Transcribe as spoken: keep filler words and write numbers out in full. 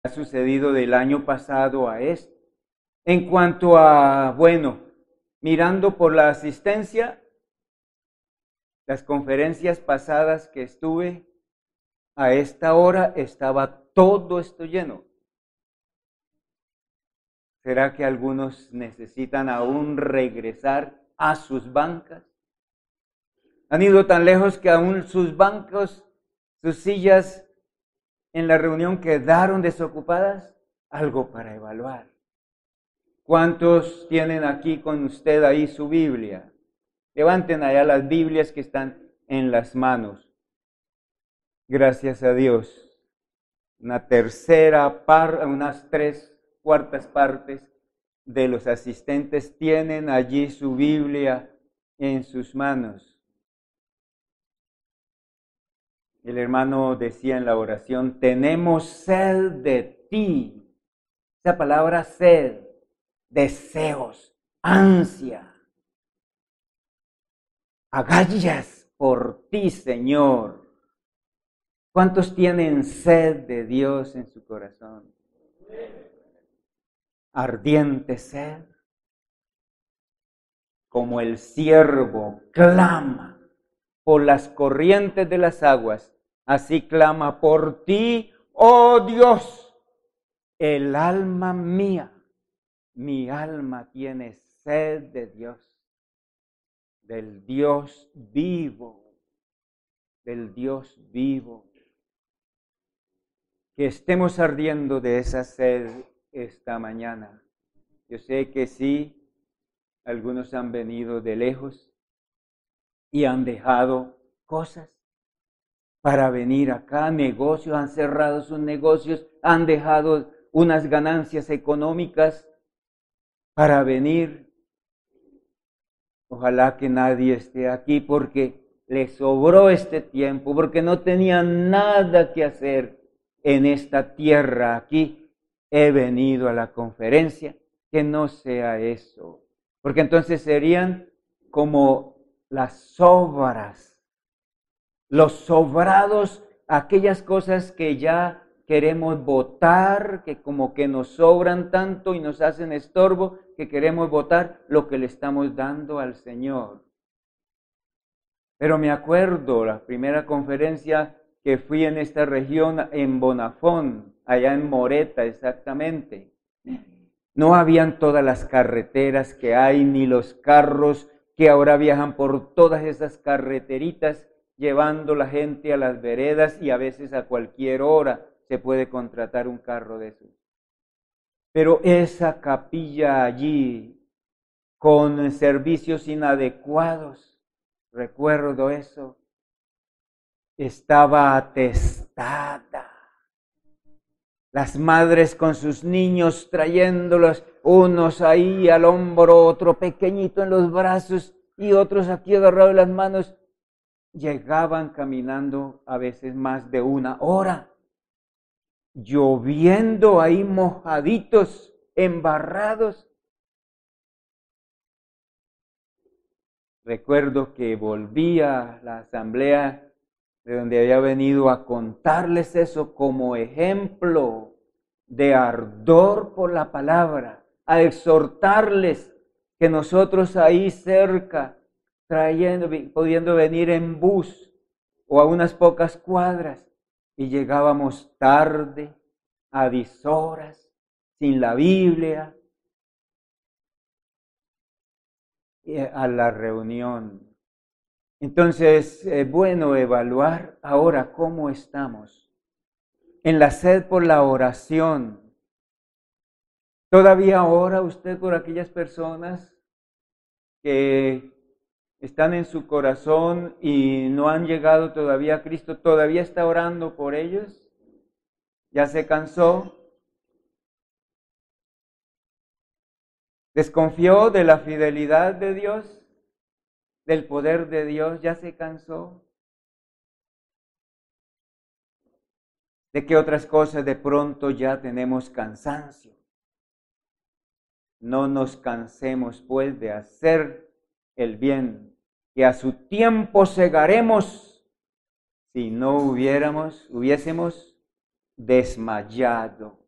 ha sucedido del año pasado a este. En cuanto a, bueno, mirando por la asistencia, las conferencias pasadas que estuve, a esta hora estaba todo esto lleno. ¿Será que algunos necesitan aún regresar a sus bancas? Han ido tan lejos que aún sus bancos, sus sillas en la reunión quedaron desocupadas. Algo para evaluar. ¿Cuántos tienen aquí con usted ahí su Biblia? Levanten allá las Biblias que están en las manos. Gracias a Dios. Una tercera parte, unas tres cuartas partes de los asistentes tienen allí su Biblia en sus manos. El hermano decía en la oración, tenemos sed de ti. Esa palabra sed, deseos, ansia, agallas por ti, Señor. ¿Cuántos tienen sed de Dios en su corazón? Ardiente sed, como el ciervo clama por las corrientes de las aguas, así clama por ti, oh Dios. El alma mía, mi alma tiene sed de Dios, del Dios vivo, del Dios vivo. Que estemos ardiendo de esa sed esta mañana. Yo sé que sí, algunos han venido de lejos y han dejado cosas para venir acá, negocios, han cerrado sus negocios, han dejado unas ganancias económicas para venir. Ojalá que nadie esté aquí porque le sobró este tiempo, porque no tenía nada que hacer en esta tierra. Aquí he venido a la conferencia, que no sea eso, porque entonces serían como las sobras, los sobrados, aquellas cosas que ya queremos botar, que como que nos sobran tanto y nos hacen estorbo, que queremos botar lo que le estamos dando al Señor. Pero me acuerdo la primera conferencia que fui en esta región, en Bonafón, allá en Moreta exactamente. No habían todas las carreteras que hay, ni los carros que ahora viajan por todas esas carreteritas, llevando la gente a las veredas y a veces a cualquier hora se puede contratar un carro de esos. Pero esa capilla allí, con servicios inadecuados, recuerdo eso, estaba atestada. Las madres con sus niños trayéndolos, unos ahí al hombro, otro pequeñito en los brazos y otros aquí agarrados de las manos, llegaban caminando a veces más de una hora, lloviendo ahí mojaditos, embarrados. Recuerdo que volví a la asamblea de donde había venido a contarles eso como ejemplo de ardor por la palabra, a exhortarles que nosotros ahí cerca, trayendo, pudiendo venir en bus o a unas pocas cuadras, y llegábamos tarde, a dishoras, sin la Biblia, a la reunión. Entonces, es bueno evaluar ahora cómo estamos en la sed por la oración. ¿Todavía ora usted por aquellas personas que están en su corazón y no han llegado todavía a Cristo? ¿Todavía está orando por ellos? ¿Ya se cansó? ¿Desconfió de la fidelidad de Dios? ¿Del poder de Dios? ¿Ya se cansó? ¿De qué otras cosas de pronto ya tenemos cansancio? No nos cansemos pues de hacer el bien, que a su tiempo segaremos si no hubiéramos, hubiésemos desmayado.